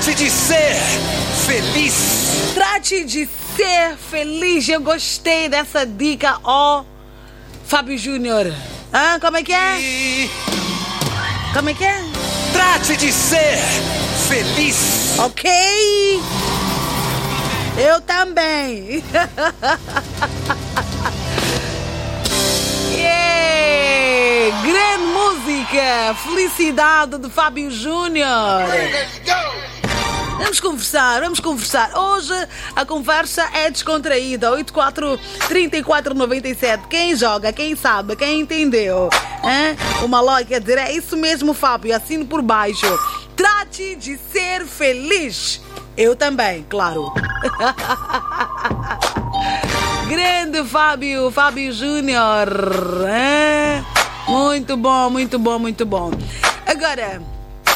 Trate de ser feliz. Trate de ser feliz. Eu gostei dessa dica, Fábio Júnior. Como é que é? Como é que é? Trate de ser feliz. Ok. Eu também. Yeah. Grande música. Felicidade de Fábio Júnior. Vamos conversar. Hoje a conversa é descontraída. 84-34-97. Quem joga, quem sabe, quem entendeu? O Maló quer dizer, é isso mesmo, Fábio. Assino por baixo. Trate de ser feliz. Eu também, claro. Grande Fábio Júnior. Muito bom. Agora...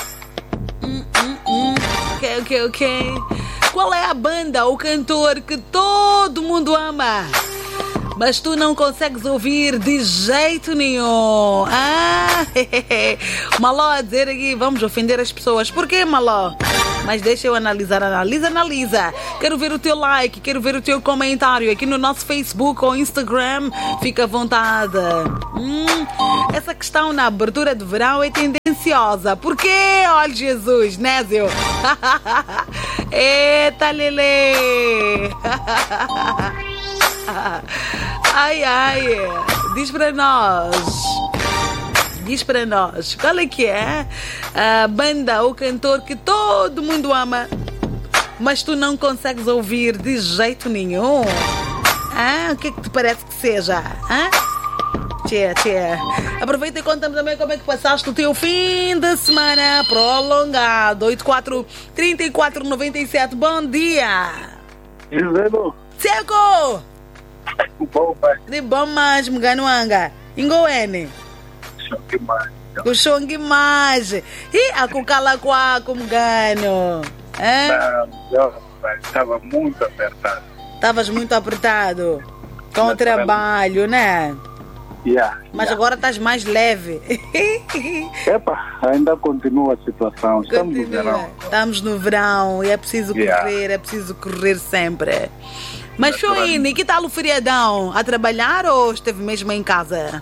Ok. Qual é a banda ou cantor que todo mundo ama, mas tu não consegues ouvir de jeito nenhum? Maló a dizer aqui, vamos ofender as pessoas. Por quê, Maló? Mas deixa eu analisar. Analisa. Quero ver o teu like, quero ver o teu comentário aqui no nosso Facebook ou Instagram. Fica à vontade. Essa questão na abertura de verão é tendenciosa. Por quê? Olha Jesus, Nésio. Eita, Lelê. Ai. Diz para nós, qual é que é a banda ou cantor que todo mundo ama, mas tu não consegues ouvir de jeito nenhum? O que é que te parece que seja? Tchê. Aproveita e conta-me também como é que passaste o teu fim de semana prolongado. 84-34-97. Bom dia. Seco. Bom, pai. De bom mais, Mganuanga. Ingoene. O Xongue mais. E a cucala quaco, Mgano. Estava muito apertado. Estavas muito apertado com o trabalho, né? Mas agora estás mais leve. Ainda continua a situação. Estamos no verão. Estamos no verão e é preciso correr sempre. Mas Xoine, que tal o feriadão? A trabalhar ou esteve mesmo em casa?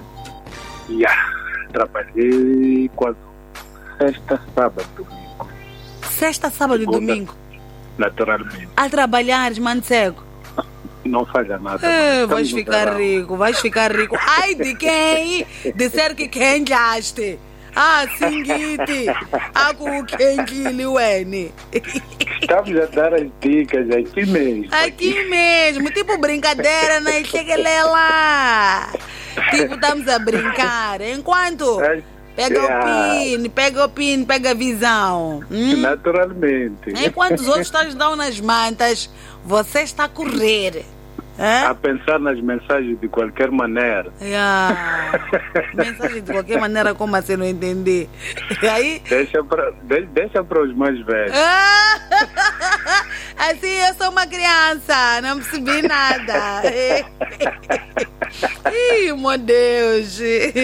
Trabalhei quase sexta, sábado, domingo. Sexta, sábado e domingo? Naturalmente. A trabalhares, mano cego? Não falha nada. Vais ficar rico. Ai de quem? Disser que quem jaste. Singiti. Com quem liuene. Estamos a dar as dicas aqui mesmo. Tipo brincadeira, né? Chega lá. Tipo, estamos a brincar. Enquanto pega o pino, pega a visão. Naturalmente. Enquanto os outros estão nas mantas, você está a correr. A pensar nas mensagens de qualquer maneira. Mensagem de qualquer maneira, como assim? Não entendi. Aí... Deixa para os mais velhos. Assim, eu sou uma criança, não percebi nada. Ih, meu Deus.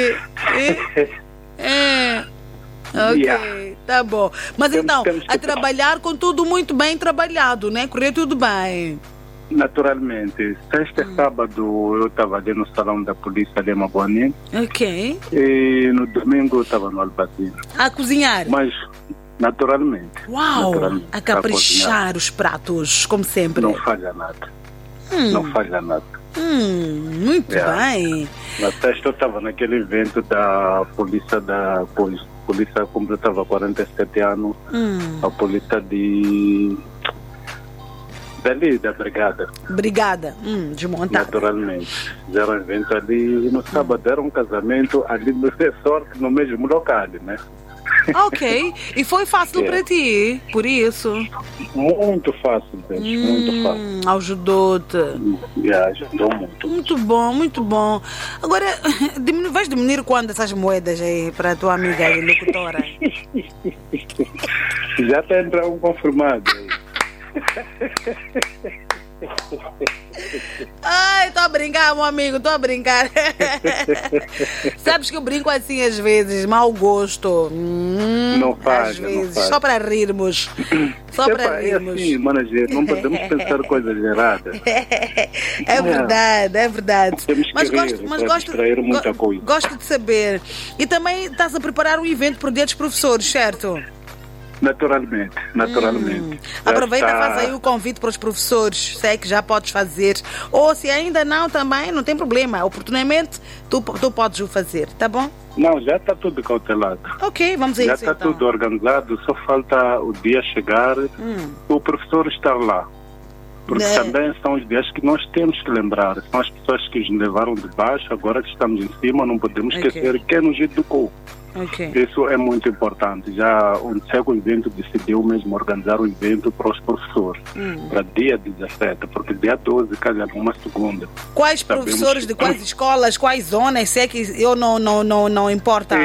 Ok, tá bom. Mas então, a trabalhar com tudo muito bem trabalhado, né? Correr tudo bem. Naturalmente. Sexta e sábado eu estava ali no salão da polícia de Mabuani. Ok. E no domingo eu estava no Albacino. A cozinhar? Mas, naturalmente. Uau! A caprichar os pratos, como sempre. Não falha nada. Muito bem. Na sexta eu estava naquele evento da polícia polícia completava 47 anos. A polícia dali, da brigada. Desmontada. Naturalmente. Fizeram um evento ali no sábado, era um casamento ali no resort, no mesmo local, né? Ok. E foi fácil para ti, por isso? Muito fácil, gente. Muito fácil. Ajudou-te. Ajudou muito. Muito bom. Agora, vais diminuir quanto essas moedas aí para a tua amiga aí, locutora? Já está entrando confirmado aí. Ai, tô a brincar, meu amigo, tô a brincar. Sabes que eu brinco assim às vezes, mau gosto. Não faz, às vezes, não faz. só para rirmos. Só para rirmos. É assim, manager, não podemos pensar coisas erradas. É verdade, é verdade. Temos que distrair muita coisa. Gosto de saber. E também estás a preparar um evento para o Dia dos Professores, certo? Naturalmente. Aproveita e faz aí o convite para os professores, sei que já podes fazer. Ou se ainda não, também não tem problema. Oportunamente, tu podes o fazer, tá bom? Não, já está tudo cautelado. Ok, vamos a já isso está então. tudo organizado, só falta o dia chegar, o professor estar lá. Porque também são os dias que nós temos que lembrar. São as pessoas que nos levaram de baixo, agora que estamos em cima, não podemos esquecer quem nos educou. Isso é muito importante. Já o Ntseco Evento decidiu mesmo organizar o evento para os professores, para dia 17, porque dia 12 calha numa segunda. Quais professores de quais escolas, quais zonas, sei que eu não importa?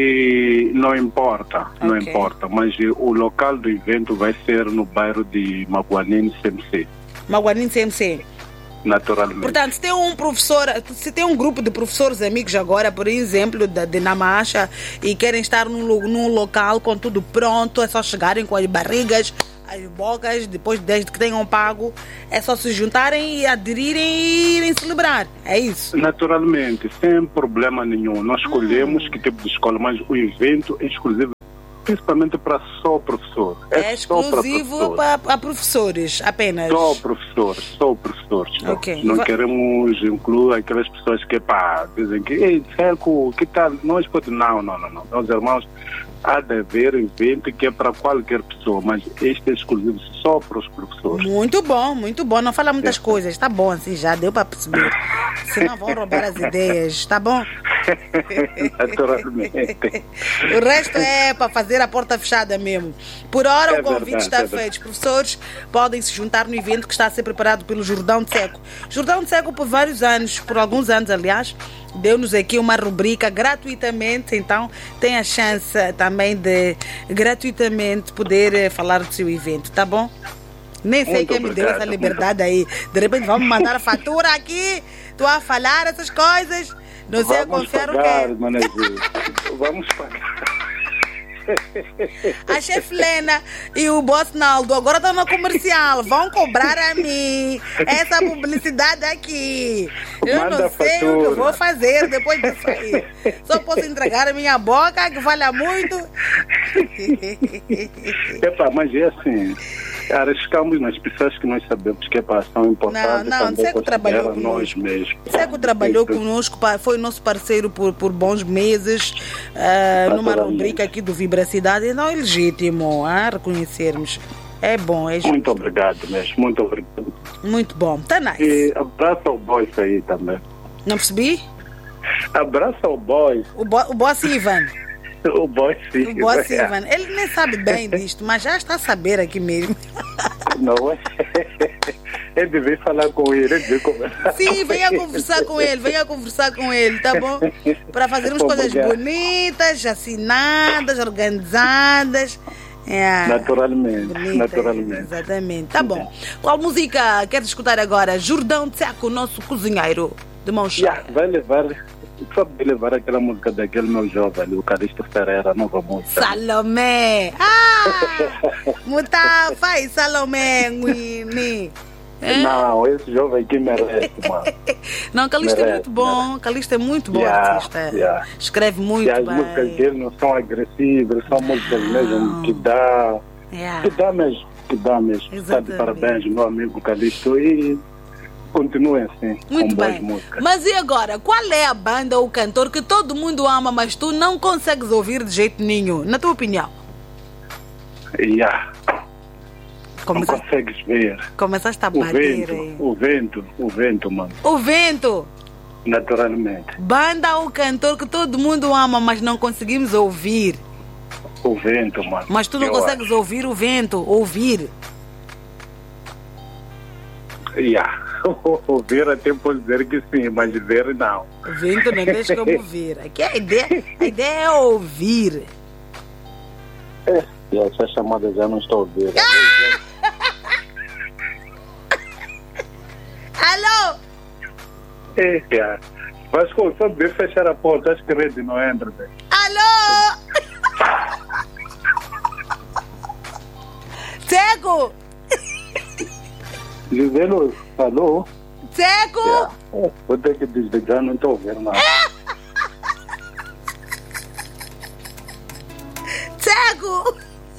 Não importa, não importa, mas o local do evento vai ser no bairro de Maguanine CMC. Maguanine CMC. Naturalmente. Portanto, se tem um professor, se tem um grupo de professores amigos agora, por exemplo, de Namacha, e querem estar num local com tudo pronto, é só chegarem com as barrigas, as bocas, depois desde que tenham pago, é só se juntarem e aderirem e irem celebrar. É isso? Naturalmente, sem problema nenhum. Nós escolhemos que tipo de escola, mas o evento é exclusivo principalmente para só professor. É exclusivo para professores apenas? Só professores. Não queremos incluir aquelas pessoas que dizem que, ei, Ntseco, que tal? Nós podemos... Não. Meus irmãos, há de haver evento que é para qualquer pessoa, mas este é exclusivo só para os professores. Muito bom. Não fala muitas coisas, tá bom, assim, já deu para perceber. Senão vão roubar as ideias, tá bom? Naturalmente. O resto é para fazer a porta fechada mesmo. Por hora o convite está feito. Os professores podem se juntar no evento que está a ser preparado pelo Jordão Ntseco. Jordão Ntseco por alguns anos, aliás, deu-nos aqui uma rubrica gratuitamente, então tem a chance também de gratuitamente poder falar do seu evento, tá bom? Nem sei quem me deu essa liberdade aí. De repente vamos mandar a fatura aqui, tu a falar essas coisas. Não sei a confiar o quê? Vamos pagar. A chefe Lena e o boss Naldo agora estão no comercial. Vão cobrar a mim essa publicidade aqui. Eu não sei o que eu vou fazer depois disso aí. Só posso entregar a minha boca, que vale muito. Mas é assim, arriscamos nas pessoas que nós sabemos que são importantes. Não, Ntseco trabalhou conosco. Nós mesmos. Ntseco trabalhou conosco, foi nosso parceiro por bons meses, numa rubrica aqui do Vibracidade, então é legítimo reconhecermos. É bom, é justo. Muito obrigado mesmo, muito obrigado. Muito bom, tá nice. E abraça o boy aí também. Não percebi? Abraça o boy. O boss Ivan. O boss Ivan. Ele nem sabe bem disto, mas já está a saber aqui mesmo. Não é? Ele deve falar com ele, deve conversar. Sim, venha conversar com ele, tá bom? Para fazermos coisas bonitas, assinadas, organizadas. Naturalmente. Exatamente. Tá bom. Qual música queres escutar agora? Jordão Ntseco, nosso cozinheiro de mão cheia. Vai levar aquela música daquele meu jovem, o Calixto Ferreira, nova música. Salomé! Faz Salomé, Nguini. Não, esse jovem aqui merece, mano. Não, Calixto é muito bom. Calixto é muito bom artista. Escreve muito bem. As músicas dele não são agressivas, são músicas mesmo que dá. Que dá mesmo. Está de parabéns, meu amigo Calixto. E continue assim, muito com bem. Boas músicas. Mas e agora? Qual é a banda ou cantor que todo mundo ama, mas tu não consegues ouvir de jeito nenhum? Na tua opinião? Não consegues ver. Começaste a bater aí. O vento, mano. O vento? Naturalmente. Banda ou cantor que todo mundo ama, mas não conseguimos ouvir? O vento, mano. Mas tu não consegues ouvir o vento? Ouvir? Ouvir até pode dizer que sim, mas ver não. O vento não deixa como ver. Aqui a ideia é ouvir. Essa chamada já não estou a ouvir. Mas com só de fechar a porta, acho que a rede não entra. Né? Alô? Teco! Giselo, alô? Teco! Vou ter que desligar, não estou ouvindo nada. Teco!